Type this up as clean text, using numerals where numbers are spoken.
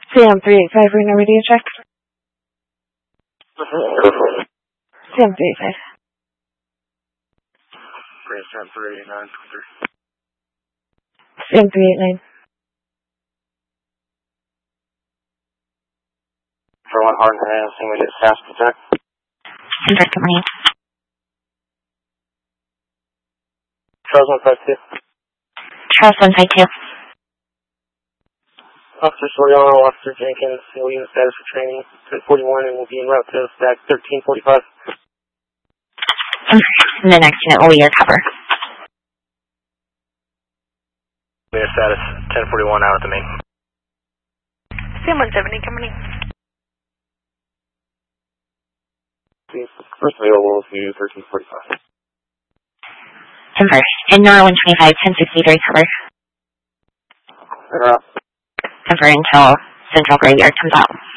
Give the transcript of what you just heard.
Sam 385, Reno radio check. Sam 385. Sam 389, 23. Sam 389. For 1 hard and hand, same way to fast attack. Convert, good morning. Charles 152. Charles 152. Officer Soriano, Officer Jenkins, will unit status for training, 1041, and will be en route to stack 1345. And the next unit will be your cover. Unit status 1041 out at the main. Sam 170, coming in. First available to 1345. Convert. And Nora 125, 1063, cover. They're up. Cover until Central Graveyard comes out.